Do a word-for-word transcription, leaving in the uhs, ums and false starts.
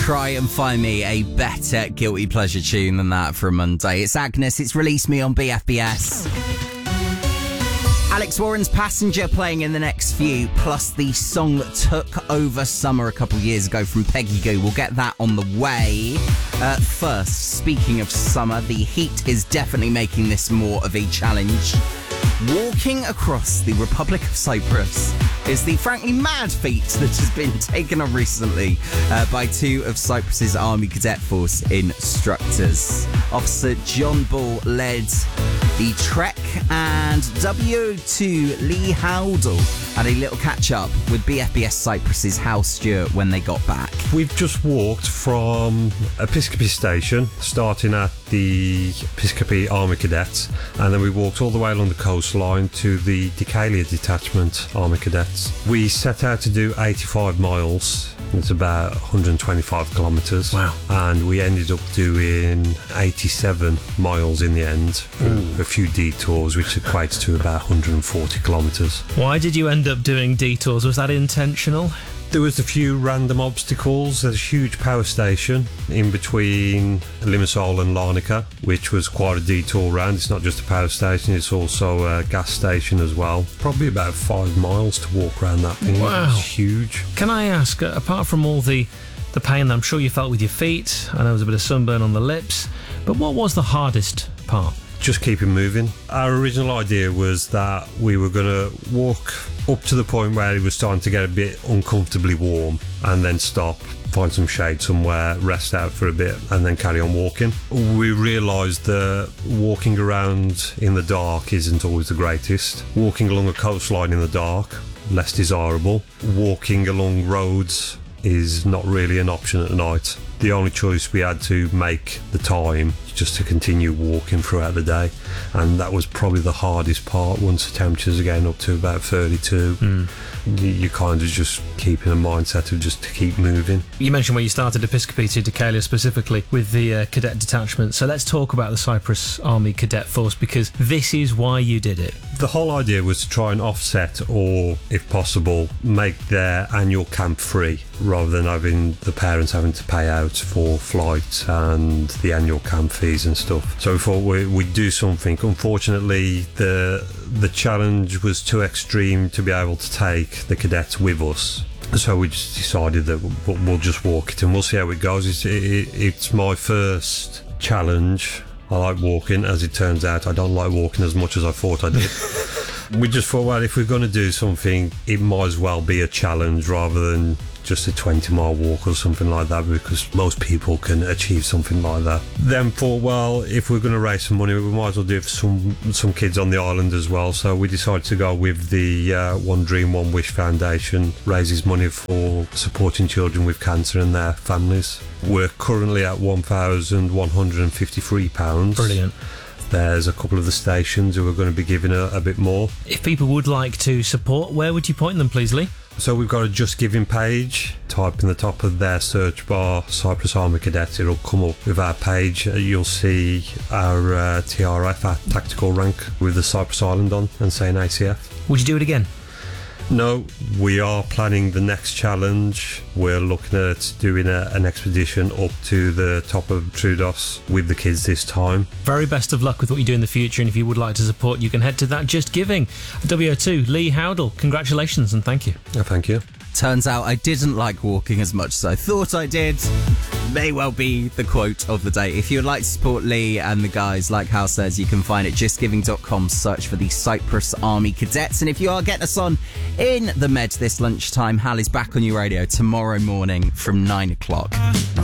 Try and find me a better guilty pleasure tune than that for a Monday. It's Agnes, it's Release Me on B F B S. Alex Warren's Passenger playing in the next few, plus the song that took over summer a couple of years ago from Peggy Gou. We'll get that on the way. Uh, first, speaking of summer, the heat is definitely making this more of a challenge. Walking across the Republic of Cyprus is the frankly mad feat that has been taken on recently uh, by two of Cyprus's Army Cadet Force instructors. Officer John Ball led the trek, and W O two Lee Howdle had a little catch-up with B F B S Cyprus's Hal Stewart when they got back. We've just walked from Episcopi Station, starting at the Episcopi Army Cadets, and then we walked all the way along the coastline to the Decalia Detachment Army Cadets. We set out to do eighty-five miles. It's about one hundred twenty-five kilometres. Wow. And we ended up doing eighty-seven miles in the end. Ooh. A few detours, which equates to about one hundred forty kilometres. Why did you end up doing detours? Was that intentional? There was a few random obstacles. There's a huge power station in between Limassol and Larnaca, which was quite a detour round. It's not just a power station, it's also a gas station as well. Probably about five miles to walk around that thing. Wow. It's huge. Can I ask, uh, apart from all the, the pain that I'm sure you felt with your feet, I know there was a bit of sunburn on the lips, but what was the hardest part? Just keeping moving. Our original idea was that we were going to walk up to the point where it was starting to get a bit uncomfortably warm and then stop, find some shade somewhere, rest out for a bit and then carry on walking. We realised that walking around in the dark isn't always the greatest. Walking along a coastline in the dark, less desirable. Walking along roads is not really an option at night. The only choice we had to make the time just to continue walking throughout the day, and that was probably the hardest part. Once the temperatures are getting up to about thirty-two, mm. you, you kind of just keep in a mindset of just to keep moving. You mentioned where you started Episcopi to Decalia specifically with the uh, cadet detachment, so let's talk about the Cyprus Army Cadet Force, because this is why you did it. The whole idea was to try and offset, or if possible make their annual camp free, rather than having the parents having to pay out for flights and the annual camp fees and stuff. So we thought we, we'd do something. Unfortunately, the the challenge was too extreme to be able to take the cadets with us. So we just decided that we'll, we'll just walk it and we'll see how it goes. It's, it, it's my first challenge. I like walking. As it turns out, I don't like walking as much as I thought I did. We just thought, well, if we're going to do something, it might as well be a challenge rather than just a twenty mile walk or something like that, because most people can achieve something like that. Then thought, well, if we're going to raise some money, we might as well do it for some some kids on the island as well. So we decided to go with the uh, One Dream One Wish Foundation, raises money for supporting children with cancer and their families. We're currently at one thousand one hundred fifty-three pounds. Brilliant. There's a couple of the stations who are going to be giving a, a bit more. If people would like to support, where would you point them, please, Lee? So we've got a Just Giving page. Type in the top of their search bar Cyprus Army Cadets, it'll come up with our page. You'll see our uh, T R F, our tactical rank, with the Cyprus Island on and saying A C F. Would you do it again? No, we are planning the next challenge. We're looking at doing a, an expedition up to the top of Troodos with the kids this time. Very best of luck with what you do in the future, and if you would like to support, you can head to that Just Giving. W O two, Lee Howdle, congratulations and thank you. Oh, thank you. Turns out I didn't like walking as much as I thought I did. May well be the quote of the day. If you would like to support Lee and the guys, like Hal says, you can find it just giving dot com, search for the Cyprus Army Cadets. And if you are getting us on in the Med this lunchtime, Hal is back on your radio tomorrow morning from nine o'clock.